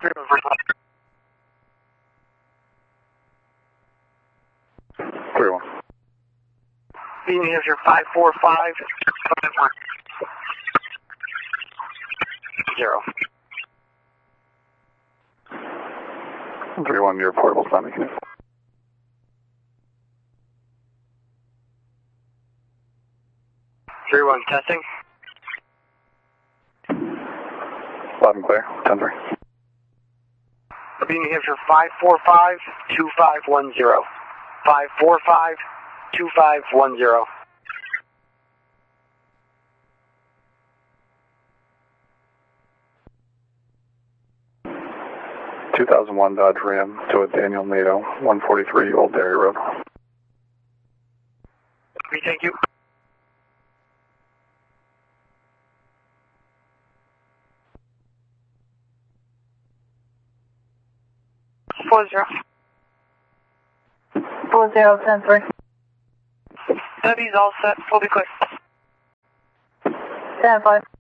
3-1. New Hampshire 545 0. 3-1, your portable standing. 3-1 testing. Loud and clear. 10-3. New Hampshire 545 2510. 545 2510. 2001 Dodge Ram to Daniel Nato, 143 Old Dairy Road. Thank you. Four zero. 10-3. Debbie's all set. We'll be quick. 10-5.